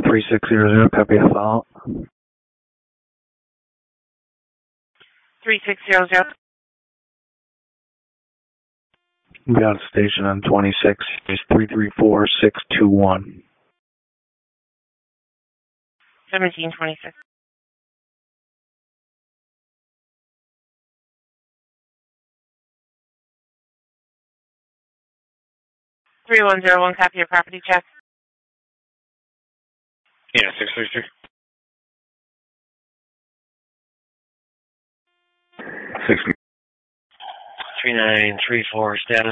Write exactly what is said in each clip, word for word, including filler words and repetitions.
three six zero zero, copy a follow. three six zero zero. Be on station on twenty-six, it's three three four six two one. seventeen twenty-six. three one zero one, copy your property check. Yeah, six three three. six three nine three four, status.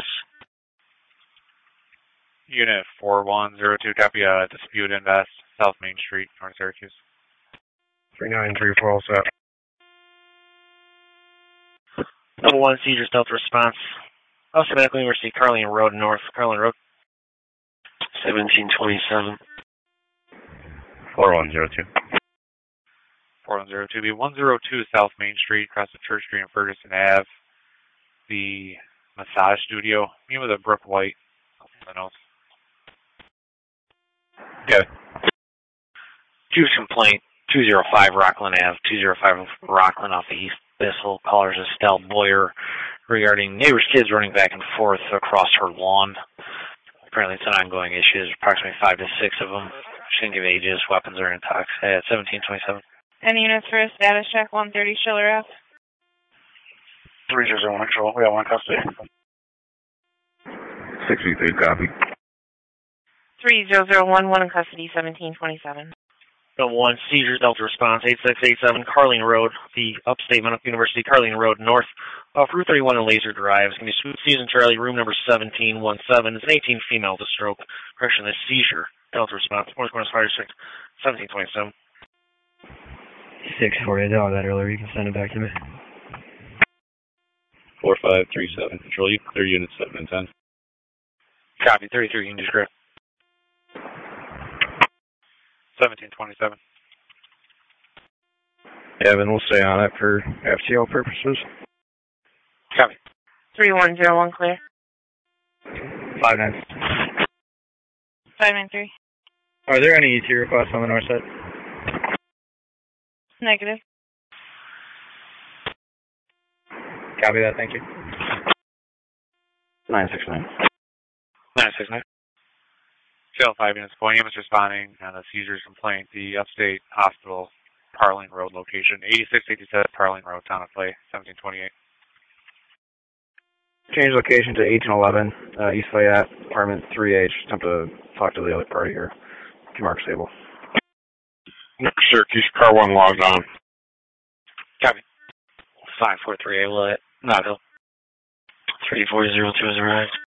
Unit four one zero two, copy uh, dispute invest, South Main Street, North Syracuse. three nine three four, all set. Number one, seizure stealth response. Automatically receive Carlin Road North, Carlin Road. seventeen twenty-seven. four one zero two. four one zero two, be one zero two South Main Street, across the Church Street and Ferguson Avenue. The massage studio. Me with a Brooke White. Something else. Yeah. Juice complaint, two oh five Rockland Avenue, two oh five Rockland off the East Bissell. Callers Estelle Boyer regarding neighbors' kids running back and forth across her lawn. Apparently it's an ongoing issue. There's approximately five to six of them. She didn't give ages. Weapons are intox. At seventeen twenty-seven. Any units for a status check, one thirty Schiller Ave. three zero zero one, control. We have one custody. sixty-three, copy. three zero zero one, one in custody, seventeen twenty-seven. Number one, seizure Delta response, eight six eight seven, Carlin Road, the upstate Mount University, Carlin Road North, off Route thirty-one and Laser Drive. It's going to be Sweet Season Charlie, room number seventeen seventeen. It's an eighteen female to stroke. Correction, the seizure Delta response, Morse Corners Fire six, seventeen twenty-seven. six forty, I did all that earlier. You can send it back to me. four five three seven, control. You clear units seven and ten. Copy, thirty-three, English Grip. seventeen twenty-seven. Evan, we'll stay on it for F T L purposes. Copy. three one zero one, clear. five nine. five nine three. Are there any E T requests on the north side? Negative. Copy that, thank you. nine six nine. nine six nine. Jail five units, point is responding on a seizures complaint. The upstate hospital, Carlin Road location, eighty-six eighty-seven Carlin Road, Town of Clay, seventeen twenty-eight. Change location to eighteen eleven, uh, East Fayette, apartment three H. Attempt to talk to the other party here. Mark Sable. Syracuse, car one logged on. Copy. five four three eight, will it? Not Hill. three four zero two has arrived.